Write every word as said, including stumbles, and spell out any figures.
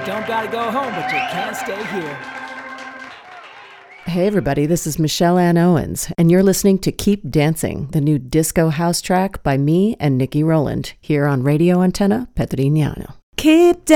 don't gotta go home, but you can't stay here. Hey everybody, this is Michelle Ann Owens, and you're listening to Keep Dancing, the new disco house track by me and Nikki Rowland, here on Radio Antenna Petrignano. Keep dancing.